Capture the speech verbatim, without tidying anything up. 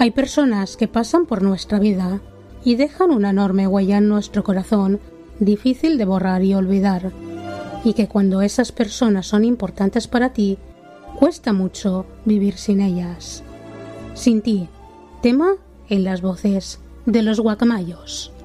Hay personas que pasan por nuestra vida y dejan una enorme huella en nuestro corazón, difícil de borrar y olvidar, y que cuando esas personas son importantes para ti, cuesta mucho vivir sin ellas. Sin ti, tema en las voces de los Guacamayos.